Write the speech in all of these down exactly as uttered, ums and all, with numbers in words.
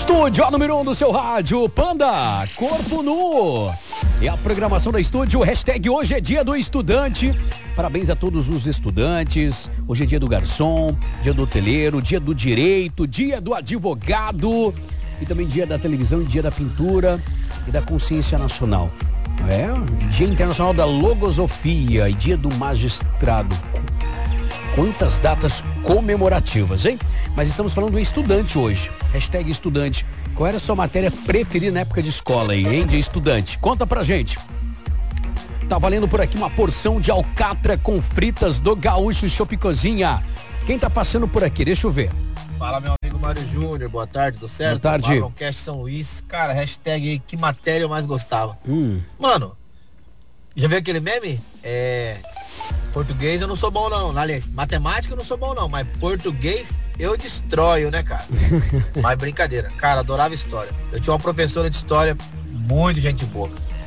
Estúdio, a número um do seu rádio, Panda, Corpo Nu. E a programação da Estúdio, hashtag hoje é dia do estudante. Parabéns a todos os estudantes. Hoje é dia do garçom, dia do hoteleiro, dia do direito, dia do advogado. E também dia da televisão e dia da pintura e da consciência nacional. É, dia internacional da logosofia e dia do magistrado. Quantas datas comemorativas, hein? Mas estamos falando do estudante hoje. Hashtag estudante. Qual era a sua matéria preferida na época de escola aí, hein? De estudante. Conta pra gente. Tá valendo por aqui uma porção de alcatra com fritas do Gaúcho Chopp Cozinha. Quem tá passando por aqui? Deixa eu ver. Fala, meu amigo Mário Júnior. Boa tarde, tudo certo? Boa tarde. Marloncast São Luís. Cara, hashtag aí, que matéria eu mais gostava. Hum. Mano, já viu aquele meme? É... Português eu não sou bom não, aliás, matemática eu não sou bom não, mas português eu destroio, né, cara? Mas brincadeira, cara, adorava história. Eu tinha uma professora de história muito gente boa.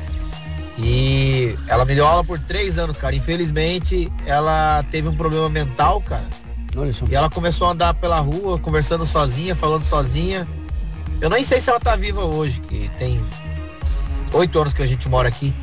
E ela me deu aula por três anos, cara. Infelizmente, ela teve um problema mental, cara. Olha só. E ela começou a andar pela rua, conversando sozinha, falando sozinha. Eu nem sei se ela tá viva hoje, que tem oito anos que a gente mora aqui.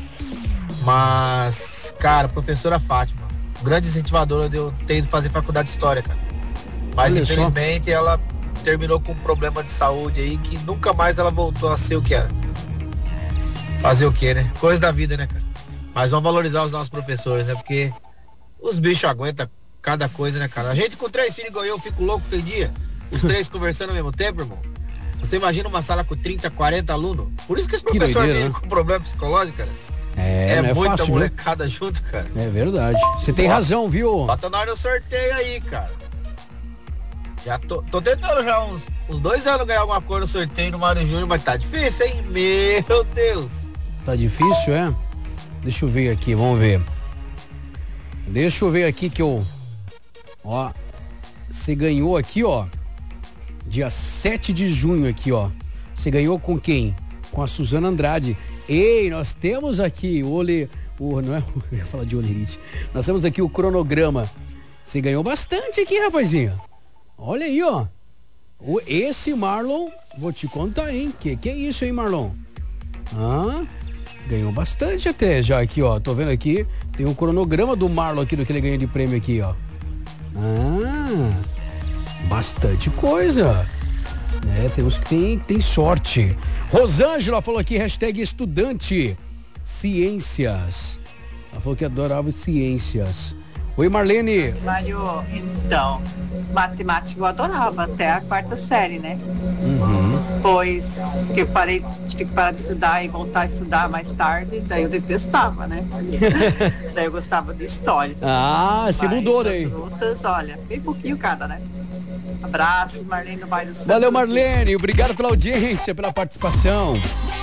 Mas, cara, professora Fátima, grande incentivadora de eu ter ido fazer faculdade de história, cara. Mas, olha, infelizmente, só. ela terminou com um problema de saúde aí que nunca mais ela voltou a ser o que era. Fazer o que, né? Coisa da vida, né, cara? Mas vamos valorizar os nossos professores, né? Porque os bichos aguentam cada coisa, né, cara? A gente com três filhos igual eu, fico louco tem dia. Os três conversando ao mesmo tempo, irmão. Você imagina uma sala com trinta, quarenta alunos? Por isso que os professores vêm, né, com problema psicológico, cara. É, é não é muita fácil, molecada, viu, junto, cara. É verdade. Você tem razão, viu? Bota nós no sorteio aí, cara. Já tô, tô tentando já uns, uns dois anos ganhar alguma coisa no sorteio no Mário Júnior, mas tá difícil, hein? Meu Deus. Tá difícil, é? Deixa eu ver aqui, vamos ver. Deixa eu ver aqui que eu... Ó, você ganhou aqui, ó, dia sete de junho aqui, ó. Você ganhou com quem? Com a Suzana Andrade. Ei, nós temos aqui o ole... O, não é... Eu ia falar de olerite. Nós temos aqui o cronograma. Você ganhou bastante aqui, rapazinho. Olha aí, ó. O, esse Marlon, vou te contar, hein? Que que é isso, hein, Marlon? Ah, ganhou bastante até já aqui, ó. Tô vendo aqui, tem um cronograma do Marlon aqui, do que ele ganha de prêmio aqui, ó. Ah, bastante coisa. É, tem uns que tem, tem sorte. Rosângela falou aqui, hashtag estudante ciências. Ela falou que adorava ciências. Oi, Marlene. Mário, então, matemática eu adorava até a quarta série, né? Uhum. Pois que eu parei, tive que parar de estudar e voltar a estudar mais tarde, daí eu detestava, né? Daí eu gostava de história. Ah, se mudou daí. Lutas, olha, bem pouquinho cada, né? Abraço, Marlene do Bairro do Santo. Valeu, Marlene. Obrigado pela audiência, pela participação.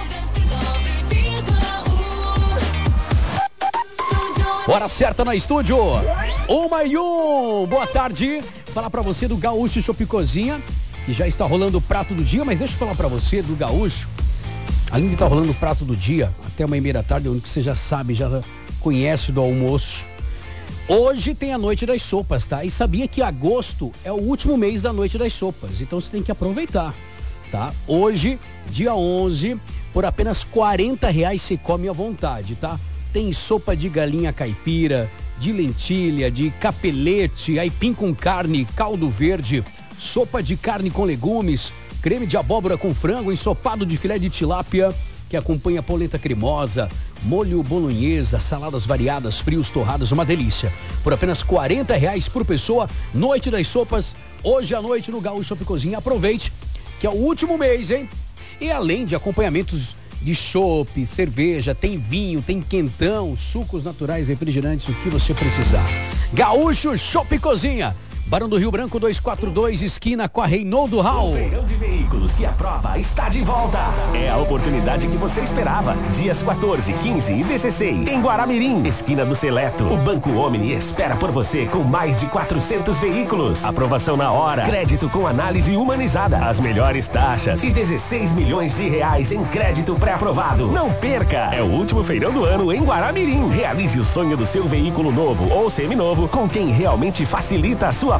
Hora certa na estúdio. Uma e um. Boa tarde. Falar pra você do Gaúcho Chopp Cozinha, que já está rolando o prato do dia, mas deixa eu falar pra você do Gaúcho. Além de estar rolando o prato do dia, até uma e meia da tarde, onde você já sabe, já conhece do almoço. Hoje tem a Noite das Sopas, tá? E sabia que agosto é o último mês da Noite das Sopas, então você tem que aproveitar, tá? Hoje, dia onze, por apenas quarenta reais você come à vontade, tá? Tem sopa de galinha caipira, de lentilha, de capelete, aipim com carne, caldo verde, sopa de carne com legumes, creme de abóbora com frango, ensopado de filé de tilápia, que acompanha polenta cremosa, molho bolonhesa, saladas variadas, frios, torradas, uma delícia. Por apenas quarenta reais por pessoa, Noite das Sopas, hoje à noite no Gaúcho Chopp Cozinha. Aproveite, que é o último mês, hein? E além de acompanhamentos de chopp, cerveja, tem vinho, tem quentão, sucos naturais, refrigerantes, o que você precisar. Gaúcho Chopp Cozinha, Barão do Rio Branco duzentos e quarenta e dois, esquina com a Reinaldo Hall. O feirão de veículos que aprova está de volta. É a oportunidade que você esperava. Dias quatorze, quinze e dezesseis. Em Guaramirim, esquina do Seleto. O Banco Omni espera por você com mais de quatrocentos veículos. Aprovação na hora. Crédito com análise humanizada. As melhores taxas. E dezesseis milhões de reais em crédito pré-aprovado. Não perca! É o último feirão do ano em Guaramirim. Realize o sonho do seu veículo novo ou seminovo com quem realmente facilita a sua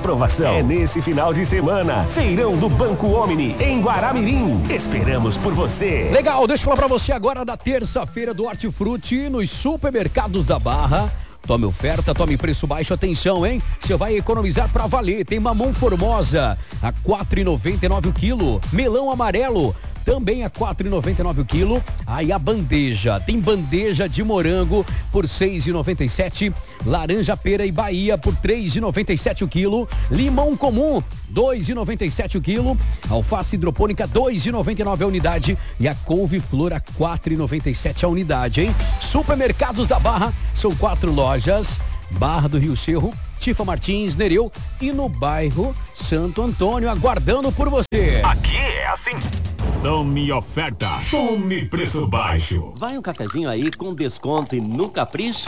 aprovação. É nesse final de semana. Feirão do Banco Omni, em Guaramirim. Esperamos por você. Legal, deixa eu falar pra você agora da terça-feira do Hortifruti nos supermercados da Barra. Tome oferta, tome preço baixo, atenção, hein? Você vai economizar pra valer. Tem mamão formosa a quatro reais e noventa e nove centavos o quilo. Melão amarelo também a quatro reais e noventa e nove centavos o quilo. Aí a bandeja, tem bandeja de morango por seis reais e noventa e sete centavos. Laranja, pera e Bahia por três reais e noventa e sete centavos o quilo. Limão comum, dois reais e noventa e sete centavos o quilo. Alface hidropônica, dois reais e noventa e nove centavos a unidade. E a couve-flor a quatro reais e noventa e sete centavos a unidade, hein? Supermercados da Barra, são quatro lojas. Barra do Rio Cerro, Tifa Martins, Nereu e no bairro Santo Antônio, aguardando por você. Aqui é assim. Tome oferta, tome preço baixo. Vai um cafezinho aí com desconto e no capricho?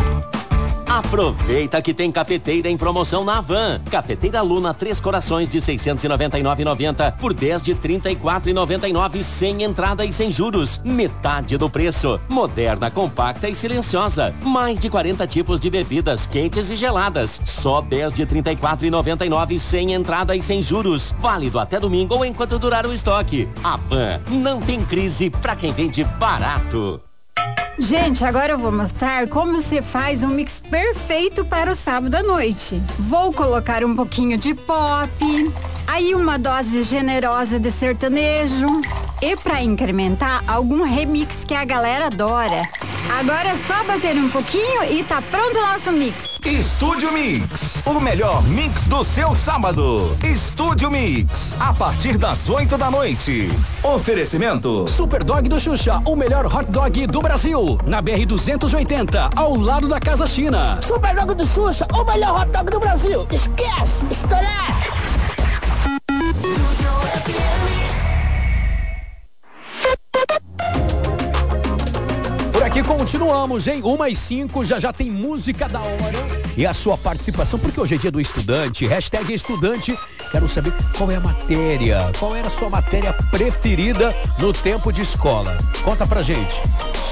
Aproveita que tem cafeteira em promoção na Havan. Cafeteira Luna Três Corações de seiscentos e noventa e nove reais e noventa centavos por dez de trinta e quatro reais e noventa e nove centavos sem entrada e sem juros. Metade do preço. Moderna, compacta e silenciosa. Mais de quarenta tipos de bebidas quentes e geladas. Só dez de trinta e quatro reais e noventa e nove centavos sem entrada e sem juros. Válido até domingo ou enquanto durar o estoque. Havan, não tem crise pra quem vende barato. Gente, agora eu vou mostrar como se faz um mix perfeito para o sábado à noite. Vou colocar um pouquinho de pop, aí uma dose generosa de sertanejo e para incrementar, algum remix que a galera adora. Agora é só bater um pouquinho e tá pronto o nosso mix. Estúdio Mix, o melhor mix do seu sábado. Estúdio Mix, a partir das oito da noite. Oferecimento Super Dog do Xuxa, o melhor hot dog do Brasil. Na B R duzentos e oitenta, ao lado da Casa China. Super Dog do Xuxa, o melhor hot dog do Brasil. Esquece, estourar. Por aqui continuamos, hein? Uma e cinco, já já tem música da hora. E a sua participação, porque hoje é dia do estudante. Hashtag estudante. Quero saber qual é a matéria, qual era a sua matéria preferida no tempo de escola. Conta pra gente.